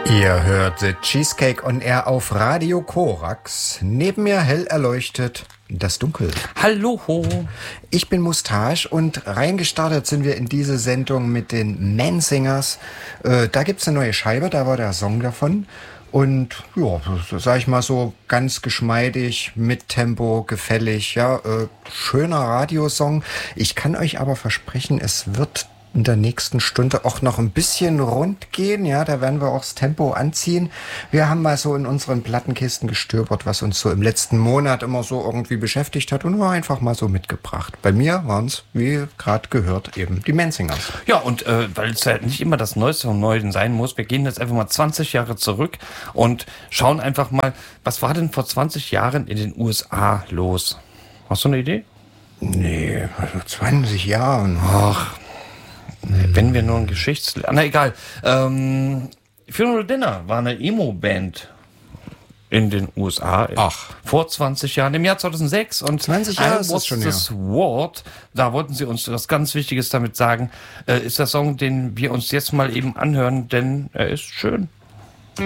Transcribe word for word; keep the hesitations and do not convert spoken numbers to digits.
Ihr hört The Cheesecake on Air auf Radio Korax. Neben mir hell erleuchtet das Dunkel. Hallo. Ich bin Mustache und reingestartet sind wir in diese Sendung mit den Mansingers. Äh, da gibt's eine neue Scheibe, da war der Song davon. Und ja, sag ich mal so, ganz geschmeidig, mit Tempo, gefällig, ja, äh, schöner Radiosong. Ich kann euch aber versprechen, es wird in der nächsten Stunde auch noch ein bisschen rund gehen, ja, da werden wir auch das Tempo anziehen. Wir haben mal so in unseren Plattenkisten gestöbert, was uns so im letzten Monat immer so irgendwie beschäftigt hat und nur einfach mal so mitgebracht. Bei mir waren es, wie gerade gehört, eben die Mansingers. Ja, und äh, weil es ja nicht immer das Neueste vom Neuen sein muss, wir gehen jetzt einfach mal zwanzig Jahre zurück und schauen einfach mal, was war denn vor zwanzig Jahren in den U S A los? Hast du eine Idee? Nee, also zwanzig Jahren. Ach, wenn wir nur ein Geschichts... Na egal. Ähm, Funeral Dinner war eine Emo-Band in den U S A. Ach. Vor zwanzig Jahren, im Jahr zweitausendsechs. Und zwanzig Jahre ist das was schon, this ja. Word, da wollten sie uns was ganz Wichtiges damit sagen, äh, ist der Song, den wir uns jetzt mal eben anhören, denn er ist schön.